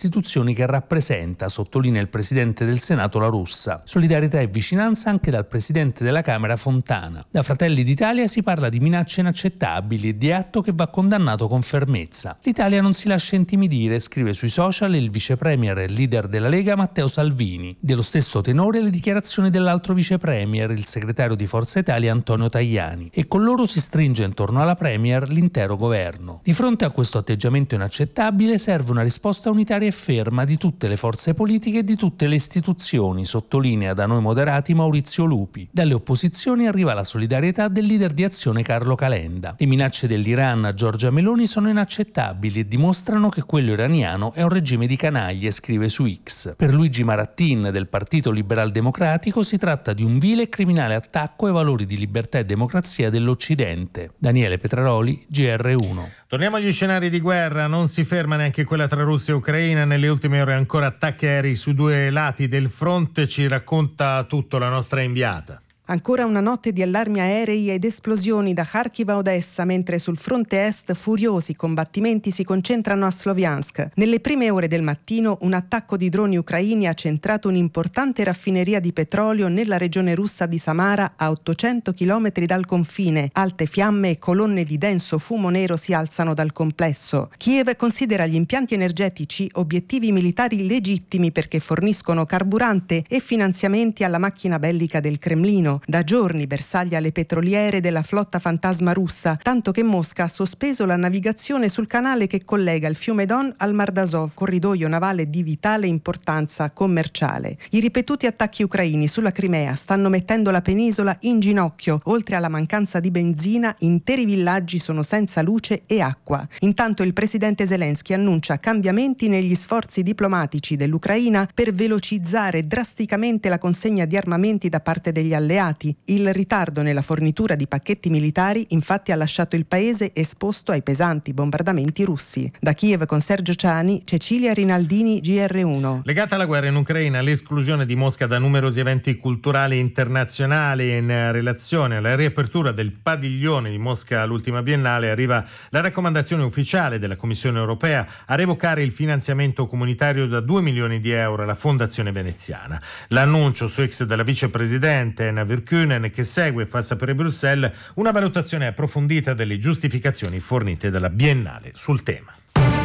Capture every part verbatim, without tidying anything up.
istituzioni che rappresenta, sottolinea il presidente del Senato La Russa. Solidarietà e vicinanza anche dal presidente della Camera Fontana. Da Fratelli d'Italia si parla di minacce inaccettabili e di atto che va condannato con fermezza. L'Italia non si lascia intimidire, scrive sui social il vice premier e leader della Lega Matteo Salvini. Dello stesso tenore le dichiarazioni dell'altro vice premier, il segretario di Forza Italia Antonio Tajani, e con loro si stringe intorno alla premier l'intero governo. Di fronte a questo atteggiamento inaccettabile serve una risposta unitaria e ferma di tutte le forze politiche e di tutte le istituzioni, sottolinea da noi moderati Maurizio Lupi. Dalle opposizioni arriva la solidarietà del leader di Azione Carlo Calenda. Le minacce dell'Iran a Giorgia Meloni sono inaccettabili e dimostrano che quello iraniano è un regime di canaglie, scrive su X. Per Luigi Marattin del Partito Liberal Democratico si tratta di un vile e criminale attacco ai valori di libertà e democrazia dell'Occidente. Daniele Petraroli, G R uno. Torniamo agli scenari di guerra, non si ferma neanche quella tra Russia e Ucraina, nelle ultime ore ancora attacchi aerei su due lati del fronte, ci racconta tutto la nostra inviata. Ancora una notte di allarmi aerei ed esplosioni da Kharkiv a Odessa, mentre sul fronte est furiosi combattimenti si concentrano a Sloviansk. Nelle prime ore del mattino un attacco di droni ucraini ha centrato un'importante raffineria di petrolio nella regione russa di Samara, a ottocento chilometri dal confine. Alte fiamme e colonne di denso fumo nero si alzano dal complesso. Kiev considera gli impianti energetici obiettivi militari legittimi perché forniscono carburante e finanziamenti alla macchina bellica del Cremlino. Da giorni bersaglia le petroliere della flotta fantasma russa, tanto che Mosca ha sospeso la navigazione sul canale che collega il fiume Don al Mar d'Azov, corridoio navale di vitale importanza commerciale. I ripetuti attacchi ucraini sulla Crimea stanno mettendo la penisola in ginocchio. Oltre alla mancanza di benzina, interi villaggi sono senza luce e acqua. Intanto il presidente Zelensky annuncia cambiamenti negli sforzi diplomatici dell'Ucraina per velocizzare drasticamente la consegna di armamenti da parte degli alleati. Il ritardo nella fornitura di pacchetti militari infatti ha lasciato il paese esposto ai pesanti bombardamenti russi. Da Kiev con Sergio Ciani, Cecilia Rinaldini, G R uno. Legata alla guerra in Ucraina, l'esclusione di Mosca da numerosi eventi culturali internazionali in relazione alla riapertura del padiglione di Mosca all'ultima biennale, arriva la raccomandazione ufficiale della Commissione europea a revocare il finanziamento comunitario da due milioni di euro alla Fondazione Veneziana. L'annuncio su X della vicepresidente Anna Virkkunen, che segue, fa sapere Bruxelles, una valutazione approfondita delle giustificazioni fornite dalla Biennale sul tema.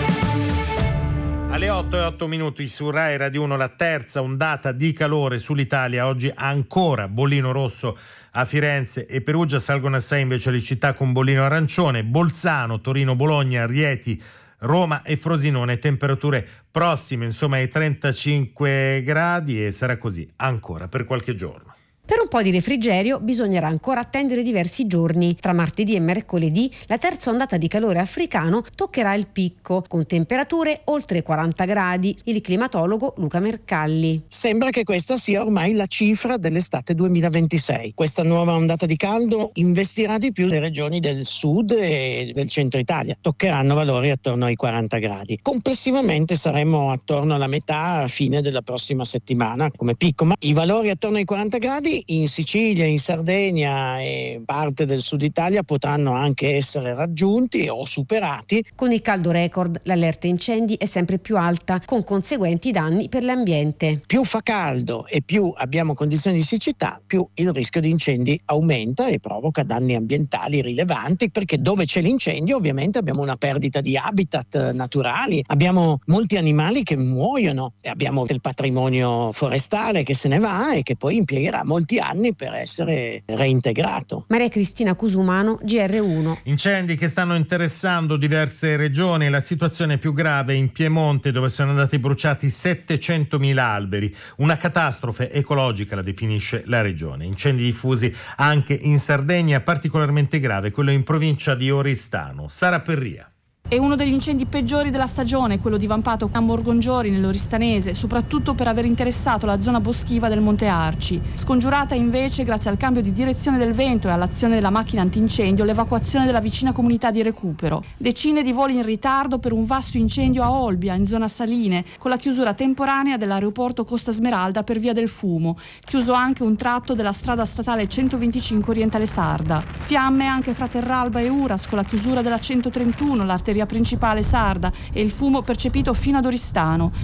Alle otto e otto minuti su Rai Radio uno, la terza ondata di calore sull'Italia. Oggi ancora bollino rosso a Firenze e Perugia, salgono a sei invece le città con bollino arancione: Bolzano, Torino, Bologna, Rieti, Roma e Frosinone. Temperature prossime insomma ai trentacinque gradi e sarà così ancora per qualche giorno. Per un po' di refrigerio bisognerà ancora attendere diversi giorni. Tra martedì e mercoledì la terza ondata di calore africano toccherà il picco, con temperature oltre quaranta gradi. Il climatologo Luca Mercalli. Sembra che questa sia ormai la cifra dell'estate duemilaventisei. Questa nuova ondata di caldo investirà di più le regioni del sud e del centro Italia. Toccheranno valori attorno ai quaranta gradi. Complessivamente saremo attorno alla metà a fine della prossima settimana come picco, ma i valori attorno ai quaranta gradi in Sicilia, in Sardegna e parte del sud Italia potranno anche essere raggiunti o superati. Con il caldo record l'allerta incendi è sempre più alta, con conseguenti danni per l'ambiente. Più fa caldo e più abbiamo condizioni di siccità, più il rischio di incendi aumenta e provoca danni ambientali rilevanti, perché dove c'è l'incendio ovviamente abbiamo una perdita di habitat naturali, abbiamo molti animali che muoiono e abbiamo del patrimonio forestale che se ne va e che poi impiegherà molti anni per essere reintegrato. Maria Cristina Cusumano, G R uno. Incendi che stanno interessando diverse regioni. La situazione più grave in Piemonte, dove sono andati bruciati settecentomila alberi. Una catastrofe ecologica, la definisce la regione. Incendi diffusi anche in Sardegna, particolarmente grave quello in provincia di Oristano. Sara Perria. È uno degli incendi peggiori della stagione, quello divampato a Morgongiori nell'Oristanese, soprattutto per aver interessato la zona boschiva del Monte Arci. Scongiurata invece, grazie al cambio di direzione del vento e all'azione della macchina antincendio, l'evacuazione della vicina comunità di Recupero. Decine di voli in ritardo per un vasto incendio a Olbia, in zona Saline, con la chiusura temporanea dell'aeroporto Costa Smeralda per via del fumo. Chiuso anche un tratto della strada statale centoventicinque Orientale Sarda. Fiamme anche fra Terralba e Uras, con la chiusura della centotrentuno, l'arteria principale sarda, e il fumo percepito fino ad Oristano.